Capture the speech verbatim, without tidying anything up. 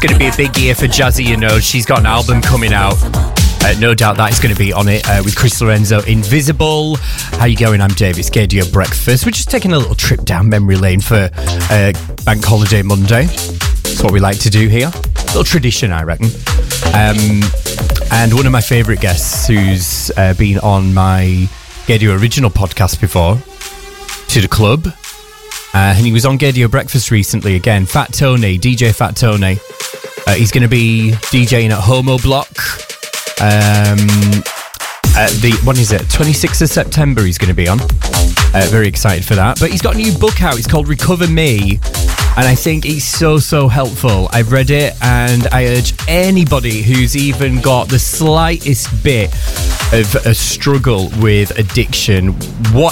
going to be a big year for Jazzy, you know. She's got an album coming out. Uh, no doubt that is going to be on it uh, with Chris Lorenzo, Invisible. How you going? I'm Dave. It's Gaydio Breakfast. We're just taking a little trip down memory lane for uh, Bank Holiday Monday. That's what we like to do here. A little tradition, I reckon. Um, and one of my favourite guests who's uh, been on my Gaydio Original podcast before, To The Club. Uh, and he was on Gaydio Breakfast recently again. Fat Tony, D J Fat Tony. Uh, he's going to be DJing at Homo Block. Um, uh, the what is it? twenty-sixth of September. He's going to be on. Uh, very excited for that. But he's got a new book out. It's called Recover Me, and I think it's so so helpful. I've read it, and I urge anybody who's even got the slightest bit of a struggle with addiction,